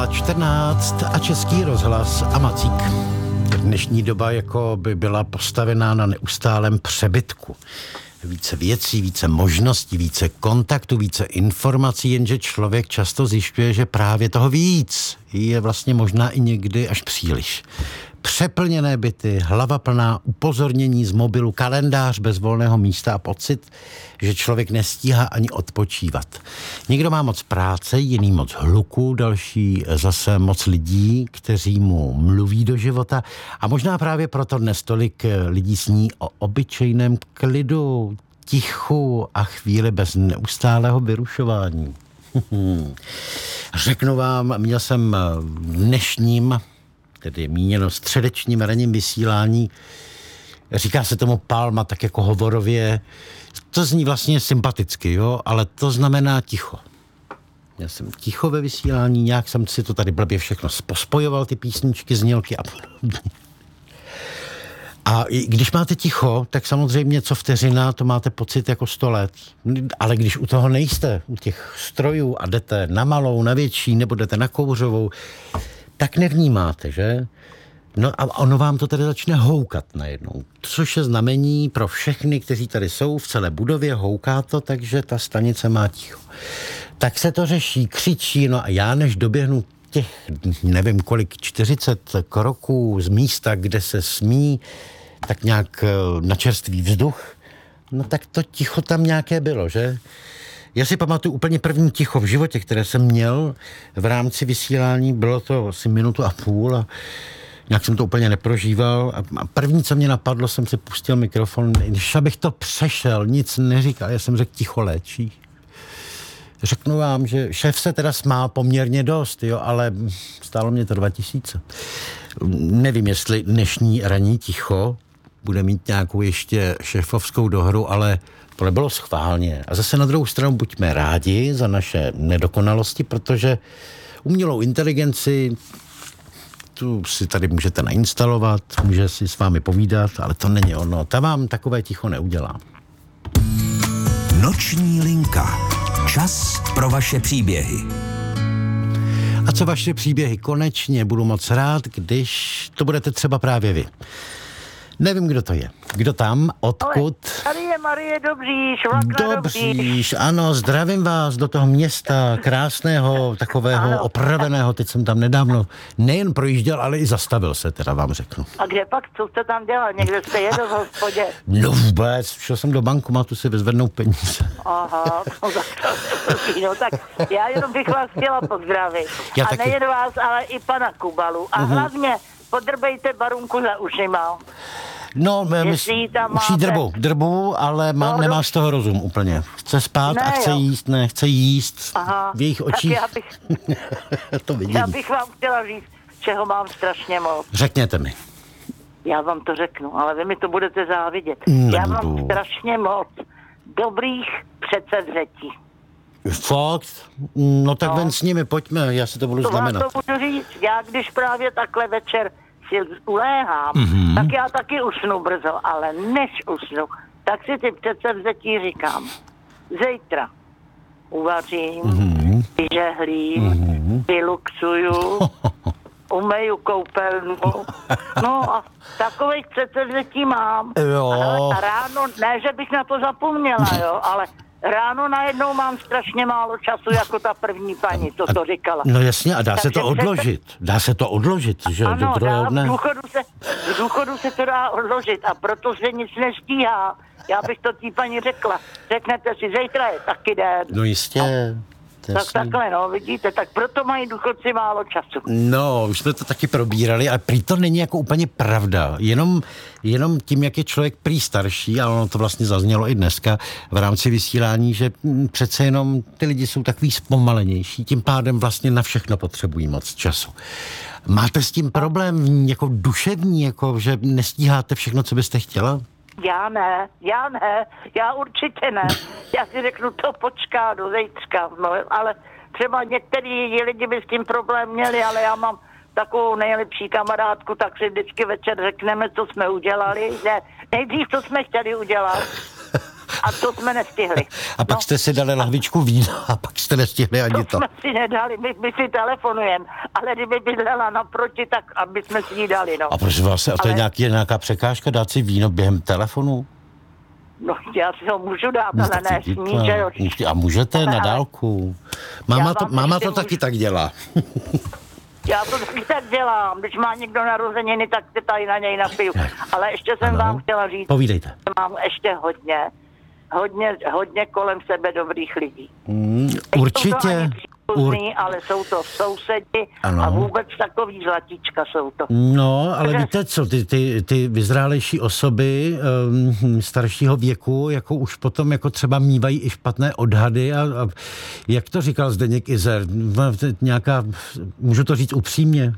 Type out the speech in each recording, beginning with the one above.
19:14 a Český rozhlas a Macík. Dnešní doba jako by byla postavená na neustálém přebytku. Více věcí, více možností, více kontaktů, více informací, jenže člověk často zjišťuje, že právě toho víc je vlastně možná i někdy až příliš. Přeplněné byty, hlava plná upozornění z mobilu, kalendář bez volného místa a pocit, že člověk nestíhá ani odpočívat. Někdo má moc práce, jiný moc hluku, další zase moc lidí, kteří mu mluví do života. A možná právě proto dnes tolik lidí sní o obyčejném klidu, tichu a chvíli bez neustálého vyrušování. Řeknu vám, měl jsem v dnešním, tedy míněno středečním ranním vysílání, říká se tomu palma, tak jako hovorově, to zní vlastně sympaticky, jo, ale to znamená ticho. Já jsem ticho ve vysílání, nějak jsem si to tady blbě všechno pospojoval, ty písničky, znělky a podobně. A když máte ticho, tak samozřejmě co vteřina, to máte pocit jako 100 let. Ale když u toho nejste, u těch strojů a jdete na malou, na větší, nebo jdete na kouřovou, tak nevnímáte, že? No a ono vám to tady začne houkat najednou. Což je znamení pro všechny, kteří tady jsou v celé budově, houká to, takže ta stanice má ticho. Tak se to řeší, křičí, no a já než doběhnu těch, nevím kolik, 40 kroků z místa, kde se smí, tak nějak na čerstvý vzduch, no tak to ticho tam nějaké bylo, že? Já si pamatuju úplně první ticho v životě, které jsem měl v rámci vysílání, bylo to asi 1,5 minuty a nějak jsem to úplně neprožíval a první, co mě napadlo, jsem si pustil mikrofon, když abych to přešel, nic neříkal, já jsem řekl ticho léčí. Řeknu vám, že šéf se teda smál poměrně dost, jo, ale stálo mě to 2000. Nevím, jestli dnešní ranní ticho bude mít nějakou ještě šéfovskou dohru, ale to nebylo schválně. A zase na druhou stranu buďme rádi za naše nedokonalosti, protože umělou inteligenci tu si tady můžete nainstalovat, může si s vámi povídat, ale to není ono. Ta vám takové ticho neudělá. Noční linka. Čas pro vaše příběhy. A co vaše příběhy? Konečně budu moc rád, když to budete třeba právě vy. Nevím, kdo to je. Kdo tam? Odkud? Tady je Marie Dobříš, Dobříš, ano, zdravím vás do toho města krásného, takového ano. Opraveného. Teď jsem tam nedávno nejen projížděl, ale i zastavil se, teda vám řeknu. A kde pak? Co jste tam dělal? Někde jste jedl v hospodě? No vůbec, šel jsem do bankomatu si vyzvednout peníze. Aha, no tak já jenom bych vás chtěla pozdravit. Já a taky. nejen vás, ale i pana Kubalu. A hlavně podrbejte Barunku za ušima. No, už jí drbu, ale nemá z toho rozum úplně. Chce spát ne, a chce jíst. Aha, v jejich očích. To vidím. Já bych vám chtěla říct, čeho mám strašně moc. Řekněte mi. Já vám to řeknu, ale vy mi to budete závidět. Já mám strašně moc dobrých předsevzetí. Fakt? No tak ven s nimi, pojďme, já si to budu znamenat. To budu říct, já když právě takhle večer si uléhám, tak já taky usnu brzo, ale než usnu, tak si ty předsevzetí říkám. Zítra uvařím, vyžehlím, vyluxuju, umeju koupelnu. No a takových předsevzetí mám. Jo. A ráno, ne, že bych na to zapomněla, jo, ale ráno najednou mám strašně málo času, jako ta první paní, co to říkala. No jasně, a dá se to odložit. Dá se to odložit, že ano, do druhého dne. V důchodu se to dá odložit a proto se nic nestíhá. Já bych to tý paní řekla. Řeknete si, zítra je taky den. No jistě. Tak takhle, no, vidíte, tak proto mají důchodci málo času. No, už jsme to taky probírali, ale prý to není jako úplně pravda. Jenom tím, jak je člověk prý starší, a ono to vlastně zaznělo i dneska v rámci vysílání, že přece jenom ty lidi jsou takový zpomalenější, tím pádem vlastně na všechno potřebují moc času. Máte s tím problém jako duševní, jako že nestíháte všechno, co byste chtěla? Já určitě ne. Já si řeknu, to počká do zítřka, no, ale třeba některý lidi by s tím problém měli, ale já mám takovou nejlepší kamarádku, tak si vždycky večer řekneme, co jsme udělali. Ne, nejdřív, co jsme chtěli udělat. A to jsme nestihli. A pak jste si dali lahvičku vína a pak jste nestihli ani To to. jsme si nedali, my si telefonujeme, ale kdyby bydlela naproti, tak aby jsme si ji dali, no. A prosím vás, a to je nějaká překážka dát si víno během telefonu? No, já si ho můžu dát, ale ne smí, že jo. A můžete na dálku. Máma to taky tak dělá. Já to taky tak dělám. Když má někdo narozeniny, tak se tady na něj napiju. Ale ještě jsem vám chtěla říct, Povídejte. že mám ještě hodně kolem sebe dobrých lidí. Určitě. Ale jsou to sousedi a vůbec takový zlatíčka jsou to. No, ale víte co, ty vyzrálejší osoby staršího věku, jako už potom jako třeba mívají i špatné odhady a jak to říkal Zdeněk Izer, nějaká, můžu to říct upřímně?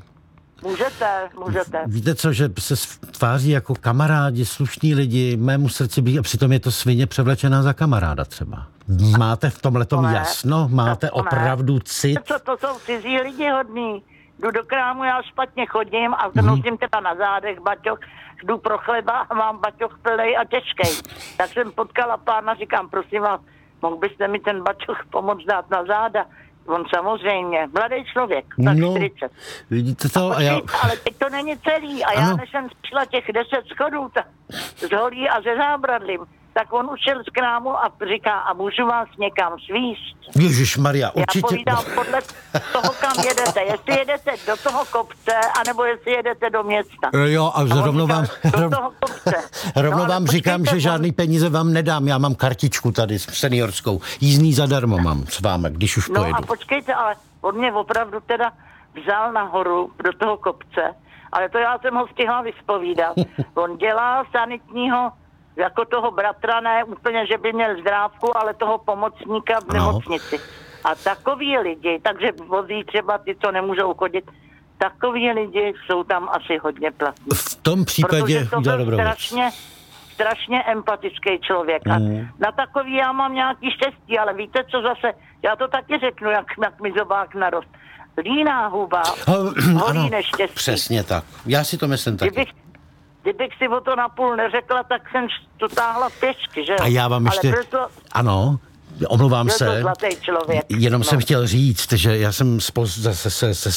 Můžete. Víte co, že se tváří jako kamarádi, slušní lidi, mému srdci blíž a přitom je to svině převlečená za kamaráda třeba. Máte v tomhletom jasno? Máte opravdu cit? To jsou cizí lidi hodný. Jdu do krámu, já špatně chodím a nosím teda na zádech baťoch, jdu pro chleba a mám baťoch plnej a těžkej. Tak jsem potkala pána, říkám, prosím vás, mohl byste mi ten baťoch pomoct dát na záda? On samozřejmě, mladý člověk, tak 40. Vidíte to? Ale teď to není celý. A já než jsem šla těch 10 schodů z holí a ze zábradlím, tak on ušel z krámu a říká, a můžu vás někam svízt? Ježišmarja, určitě. Já povídám podle toho, kam jedete. Jestli jedete do toho kopce, anebo jestli jedete do města. Jo, a rovnou vám, do toho kopce. rovnou vám říkám, že žádný peníze vám nedám. Já mám kartičku tady seniorskou. Jízdný zadarmo mám s vámi, když už pojedu. No a počkejte, ale on mě opravdu teda vzal nahoru do toho kopce, ale to já jsem ho stihla vyspovídat. On dělá sanitního jako toho bratra, ne úplně, že by měl zdrávku, ale toho pomocníka v nemocnici. A takový lidi, takže vozí třeba ty, co nemůžou chodit, takový lidi jsou tam asi hodně platní. V tom případě udělal dobrou strašně empatický člověk. A na takový já mám nějaký štěstí, ale víte, co zase, já to taky řeknu, jak mi zobák narost. Líná huba, holí neštěstí. Přesně tak. Já si to myslím taky. Kdybych si o to napůl neřekla, tak jsem to táhla pěšky, že jo? A já vám ještě... Ano, omlouvám se. Zlatý člověk. Jenom jsem chtěl říct, že já jsem se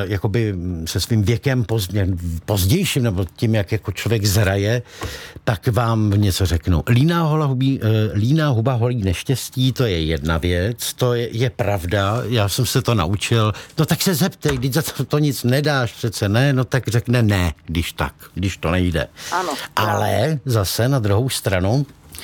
svým věkem pozdějším, nebo tím, jak jako člověk zraje, tak vám něco řeknu. Líná huba holí neštěstí, to je jedna věc, to je pravda, já jsem se to naučil. No tak se zeptej, když za to nic nedáš přece, ne? No tak řekne ne, když to nejde. Ano. Ale zase na druhou stranu,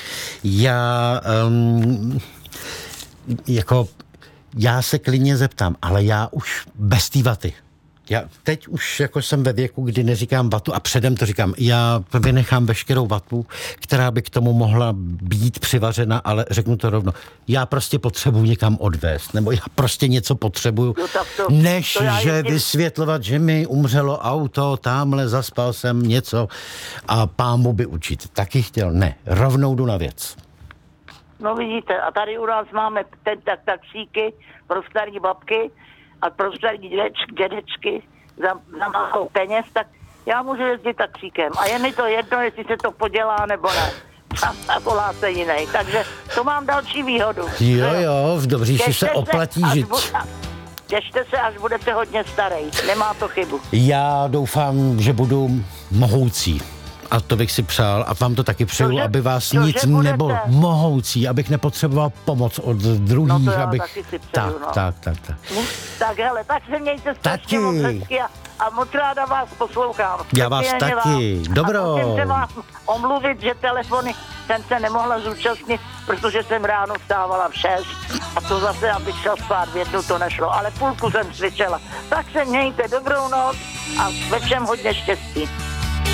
já se klidně zeptám, ale já už bez té vaty. Já teď už jako jsem ve věku, kdy neříkám vatu a předem to říkám, já vynechám veškerou vatu, která by k tomu mohla být přivařena, ale řeknu to rovno, já prostě potřebuji někam odvést, nebo já prostě něco potřebuju, než že vysvětlovat, že mi umřelo auto, tamhle zaspal jsem něco a pámu by učit. Taky chtěl, ne, rovnou jdu na věc. No vidíte, a tady u nás máme taxíky pro starý babky a pro starý dědečky za málo peněz, tak já můžu jezdit taxíkem. A je mi to jedno, jestli se to podělá nebo ne. A volá se jiný. Takže to mám další výhodu. Jo, v Dobříši se oplatí žít. Těšte se, až budete hodně starý. Nemá to chybu. Já doufám, že budu mohoucí. A to bych si přál a vám to taky přeju, aby vás nic nebylo mohoucí, abych nepotřeboval pomoc od druhých, no to abych... taky si přeju, tak. Tak hele, tak se mějte strašně moc hezky a moc ráda vás poslouchám. Já vás taky, dobro. A musím se vám omluvit, že telefony jsem se nemohla zúčastnit, protože jsem ráno vstávala v 6 a to zase, abych šel spát v 1, to nešlo, ale půlku jsem slyšela. Tak se mějte, dobrou noc a ve všem hodně štěstí.